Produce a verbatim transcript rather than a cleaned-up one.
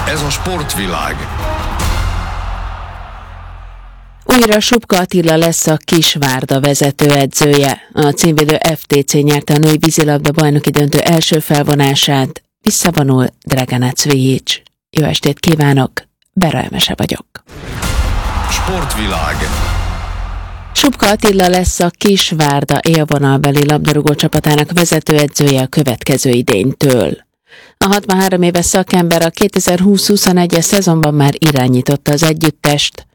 Ez a sportvilág. Újra Subka Attila lesz a Kisvárda vezetőedzője. A címvédő ef té cé nyerte a női vízilabda bajnoki döntő első felvonását. Visszavonul Dragana Cvijics. Jó estét kívánok, Bera Emese vagyok. Sportvilág. Subka Attila lesz a Kisvárda élvonalbeli labdarúgó csapatának vezetőedzője a következő idénytől. A hatvanhárom éves szakember a kétezer-húsz-huszonegyes szezonban már irányította az együttest,